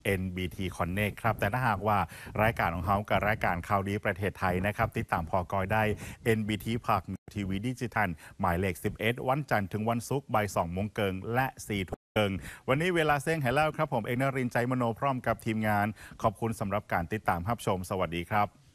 NBT Connect ครับแต่ถ้าหากว่ารายการของเขากับรายการข่าวดีประเทศไทยนะครับติดตามพอกอยได้ NBT ภาคทีวีดิจิทัลหมายเลข11วันจันทร์ถึงวันศุกร์บ่าย2 โมงเกิงและ4 ทุ่มเกิงวันนี้เวลาเส้งให้แล้วครับผมเอกนรินทร์ใจมโนพร้อมกับทีมงานขอบคุณสำหรับการติดตามรับชมสวัสดีครับ